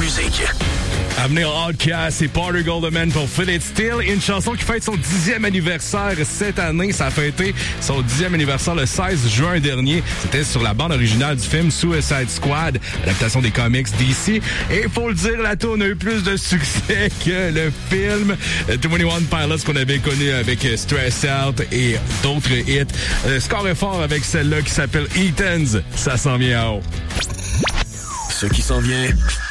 musique. À venir, Outkast et Porter Goldman pour Feel It Still. Une chanson qui fête son 10e anniversaire cette année. Ça a fêté son 10e anniversaire le 16 juin dernier. C'était sur la bande originale du film Suicide Squad, adaptation des comics DC. Et faut le dire, la tourne a eu plus de succès que le film 21 Pilots qu'on avait connu avec Stress Out et d'autres hits. Le score est fort avec celle-là qui s'appelle Eatons. Ça s'en vient en haut. Ce qui s'en vient...